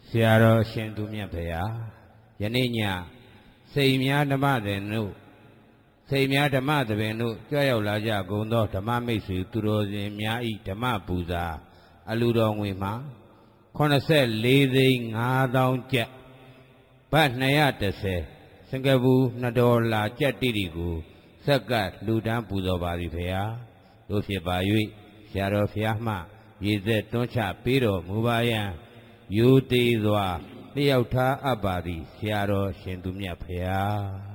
ဆရာတော်ရှင်သူမြတ်ဖေဟာယနေ့ညစိတ်များဓမ္မသည်တို့စိတ်များဓမ္မသဘင်တို့ကြွရောက်လာကြကုန်သောဓမ္မမိတ်ဆွေသူတော်စင်များဤဓမ္မပူဇာအလူတော်ငွေမှာ84သိန်း5000ကျပ်ဘတ်230စင်္ကာပူ$2ကျပ်တိတိကိုဆက်ကလူတန်းပူဇော်ပါသည်ဖေဟာတို့ဖြစ်ပါ၍ဆရာတော်ဖျားမှရေသက်တွန်းချပေးတော်မူပါယံယူသေးစွာလျှောက်ထားအပ်ပါသည်ဆရာတော်ရှင်သူမြတ်ဖေဟာ